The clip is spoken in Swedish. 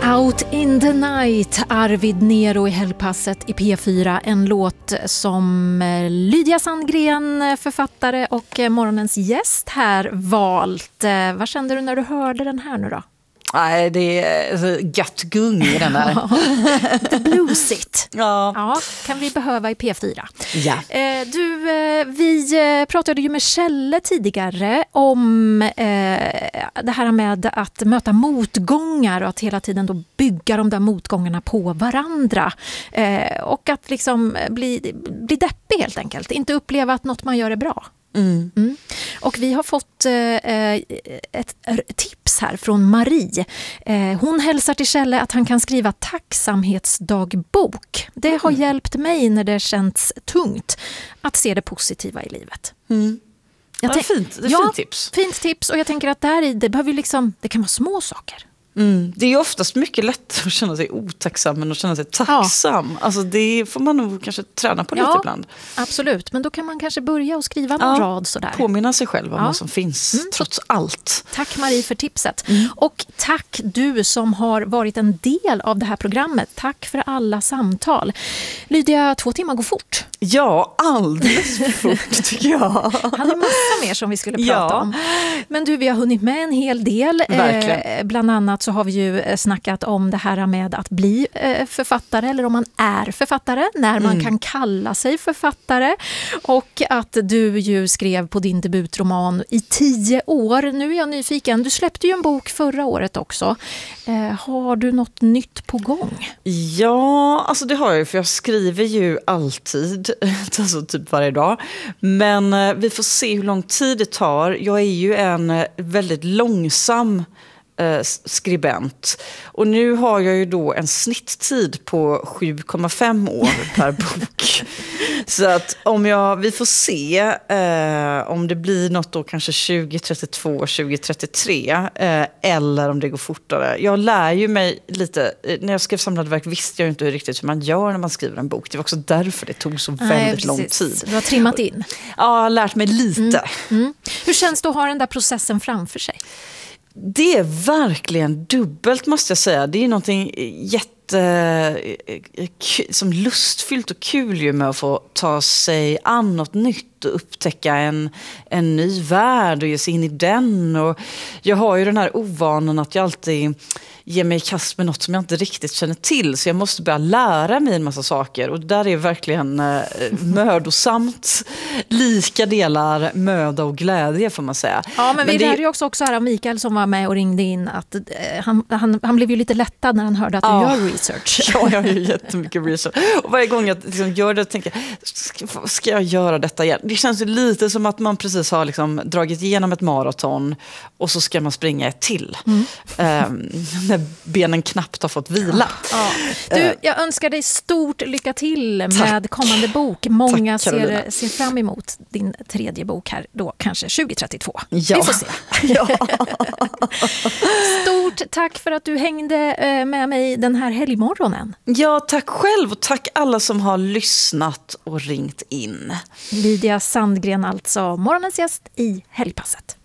Out in the night, Arvid Nero i Helgpasset i P4. En låt som Lydia Sandgren, författare och morgonens gäst här, valt. Vad kände du när du hörde den här nu då? Nej, det är gött gung i den där. Lite bluesigt. Ja, kan vi behöva i P4. Ja. Vi pratade ju med Kjelle tidigare om det här med att möta motgångar och att hela tiden då bygga de där motgångarna på varandra. Och att liksom bli deppig helt enkelt. Inte uppleva att något man gör är bra. Mm. Och vi har fått ett tips här från Marie. Hon hälsar till Kjelle att han kan skriva tacksamhetsdagbok. Det har hjälpt mig när det känns tungt att se det positiva i livet. Det är fint tips. Fint tips, och jag tänker att det behöver liksom, det kan vara små saker. Det är ju oftast mycket lättare att känna sig otacksam än att känna sig tacksam. Ja. Alltså det får man nog kanske träna på lite ibland. Absolut, men då kan man kanske börja och skriva någon rad sådär. Påminna sig själv om vad som finns, trots allt. Tack Marie för tipset. Och tack du som har varit en del av det här programmet. Tack för alla samtal. Lydia, 2 timmar går fort. Ja, alldeles för fort tycker jag. Han är massa mer som vi skulle prata om. Men du, vi har hunnit med en hel del. Bland annat så har vi ju snackat om det här med att bli författare, eller om man är författare, när man kan kalla sig författare. Och att du ju skrev på din debutroman i 10 år. Nu är jag nyfiken. Du släppte ju en bok förra året också. Har du något nytt på gång? Ja, alltså det har jag ju, för jag skriver ju alltid, alltså typ varje dag. Men vi får se hur lång tid det tar. Jag är ju en väldigt långsam skribent. Och nu har jag ju då en snitttid på 7,5 år per bok. Så att vi får se om det blir något då kanske 2032, 2033 eller om det går fortare. Jag lär ju mig lite, när jag skrev Samlade verk visste jag ju inte riktigt hur man gör när man skriver en bok. Det var också därför det tog så väldigt lång tid. Du har trimmat in. Ja, jag har lärt mig lite. Hur känns det att ha den där processen framför sig? Det är verkligen dubbelt, måste jag säga. Det är någonting som lustfyllt och kul ju med att få ta sig an något nytt och upptäcka en ny värld och ge sig in i den. Och jag har ju den här ovanan att jag alltid ger mig i kast med något som jag inte riktigt känner till, så jag måste börja lära mig en massa saker, och där är verkligen mödosamt, lika delar möda och glädje får man säga. Ja, men vi lärde ju också här av Mikael som var med och ringde in att han blev ju lite lättad när han hörde att du gör research. Ja, jag gör ju jättemycket research. Och varje gång jag liksom gör det tänker jag, ska jag göra detta igen? Det känns ju lite som att man precis har liksom dragit igenom ett maraton och så ska man springa ett till. När benen knappt har fått vila. Ja. Du, jag önskar dig stort lycka till med kommande bok. Många ser fram emot din 3:e bok här då, kanske 2032. Ja. Vi får se. Ja. Stort tack för att du hängde med mig den här helgmorgonen. Ja, tack själv, och tack alla som har lyssnat och ringt in. Lydia Sandgren alltså, morgonens gäst i Helgpasset.